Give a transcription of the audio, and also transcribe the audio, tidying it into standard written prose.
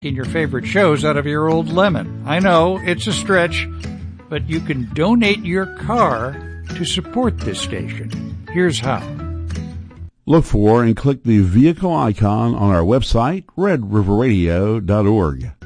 in your favorite shows out of your old Lemon. I know, it's a stretch, but you can donate your car to support this station. Here's how. Look for and click the vehicle icon on our website, redriverradio.org.